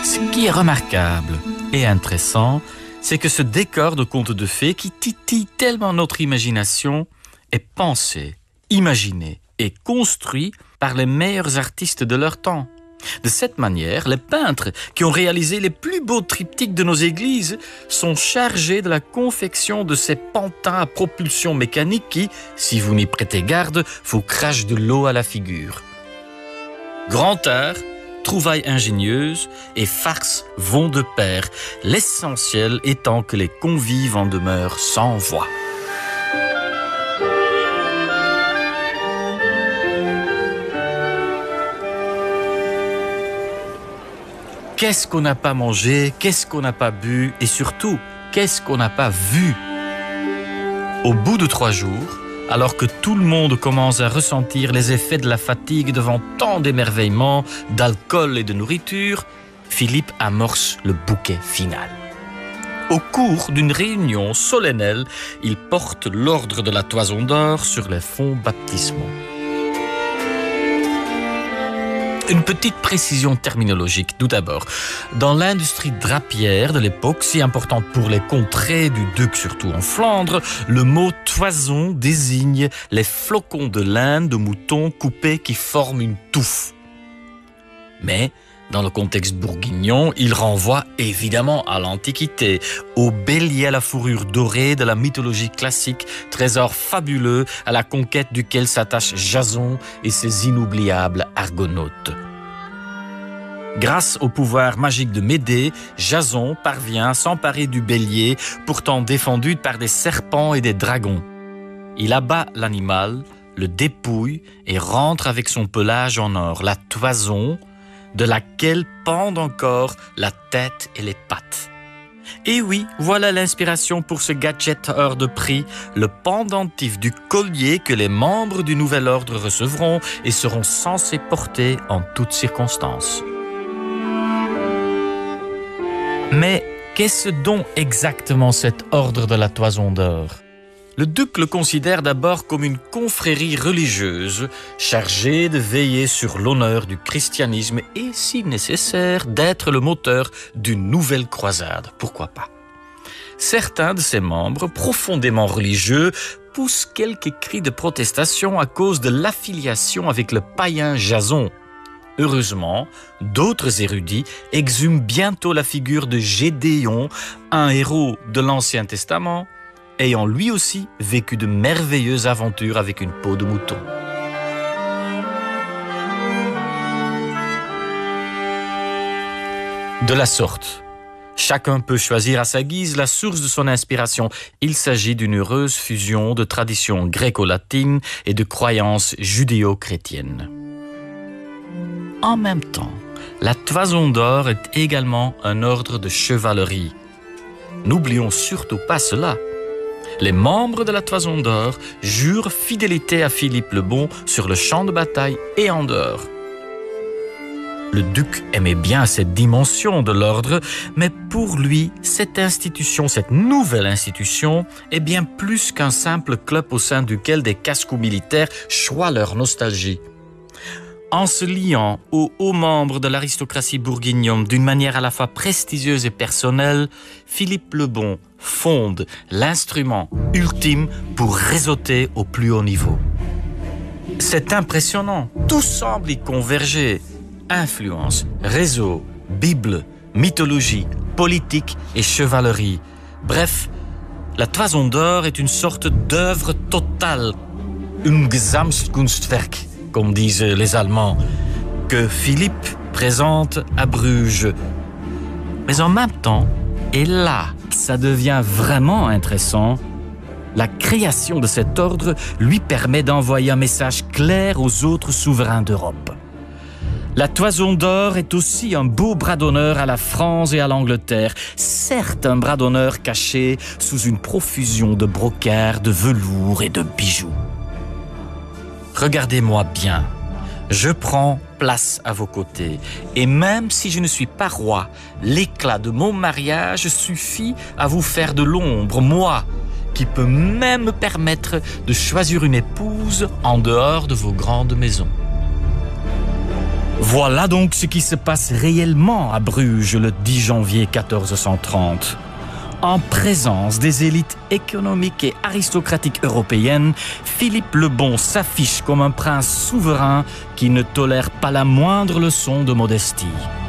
Ce qui est remarquable et intéressant, c'est que ce décor de conte de fées qui titille tellement notre imagination est pensé, imaginé et construit par les meilleurs artistes de leur temps. De cette manière, les peintres qui ont réalisé les plus beaux triptyques de nos églises sont chargés de la confection de ces pantins à propulsion mécanique qui, si vous n'y prêtez garde, vous crachent de l'eau à la figure. Grand art, trouvailles ingénieuses et farces vont de pair, l'essentiel étant que les convives en demeurent sans voix. Qu'est-ce qu'on n'a pas mangé, qu'est-ce qu'on n'a pas bu et surtout, qu'est-ce qu'on n'a pas vu? Au bout de 3 jours, alors que tout le monde commence à ressentir les effets de la fatigue devant tant d'émerveillements, d'alcool et de nourriture, Philippe amorce le bouquet final. Au cours d'une réunion solennelle, il porte l'ordre de la Toison d'Or sur les fonds baptismaux. Une petite précision terminologique, tout d'abord. Dans l'industrie drapière de l'époque, si importante pour les contrées du duc, surtout en Flandre, le mot toison désigne les flocons de laine de mouton coupés qui forment une touffe. Mais, dans le contexte bourguignon, il renvoie évidemment à l'Antiquité, au bélier à la fourrure dorée de la mythologie classique, trésor fabuleux à la conquête duquel s'attache Jason et ses inoubliables argonautes. Grâce au pouvoir magique de Médée, Jason parvient à s'emparer du bélier, pourtant défendu par des serpents et des dragons. Il abat l'animal, le dépouille et rentre avec son pelage en or, la toison, de laquelle pendent encore la tête et les pattes. Et oui, voilà l'inspiration pour ce gadget hors de prix, le pendentif du collier que les membres du nouvel ordre recevront et seront censés porter en toutes circonstances. Mais qu'est-ce donc exactement cet ordre de la Toison d'Or? Le duc le considère d'abord comme une confrérie religieuse chargée de veiller sur l'honneur du christianisme et, si nécessaire, d'être le moteur d'une nouvelle croisade. Pourquoi pas? Certains de ses membres, profondément religieux, poussent quelques cris de protestation à cause de l'affiliation avec le païen Jason. Heureusement, d'autres érudits exhument bientôt la figure de Gédéon, un héros de l'Ancien Testament, ayant lui aussi vécu de merveilleuses aventures avec une peau de mouton. De la sorte, chacun peut choisir à sa guise la source de son inspiration. Il s'agit d'une heureuse fusion de traditions gréco-latines et de croyances judéo-chrétiennes. En même temps, la Toison d'Or est également un ordre de chevalerie. N'oublions surtout pas cela. Les membres de la Toison d'Or jurent fidélité à Philippe le Bon sur le champ de bataille et en dehors. Le duc aimait bien cette dimension de l'ordre, mais pour lui, cette nouvelle institution, est bien plus qu'un simple club au sein duquel des casse-cou militaires choient leur nostalgie. En se liant aux hauts membres de l'aristocratie bourguignonne d'une manière à la fois prestigieuse et personnelle, Philippe le Bon fonde l'instrument ultime pour réseauter au plus haut niveau. C'est impressionnant, tout semble y converger. Influence, réseau, Bible, mythologie, politique et chevalerie. Bref, la Toison d'Or est une sorte d'œuvre totale, un Gesamtkunstwerk, comme disent les Allemands, que Philippe présente à Bruges. Mais en même temps, et là, ça devient vraiment intéressant, la création de cet ordre lui permet d'envoyer un message clair aux autres souverains d'Europe. La Toison d'Or est aussi un beau bras d'honneur à la France et à l'Angleterre. Certes, un bras d'honneur caché sous une profusion de brocart, de velours et de bijoux. Regardez-moi bien, je prends place à vos côtés. Et même si je ne suis pas roi, l'éclat de mon mariage suffit à vous faire de l'ombre, moi, qui peux même me permettre de choisir une épouse en dehors de vos grandes maisons. Voilà donc ce qui se passe réellement à Bruges le 10 janvier 1430. En présence des élites économiques et aristocratiques européennes, Philippe le Bon s'affiche comme un prince souverain qui ne tolère pas la moindre leçon de modestie.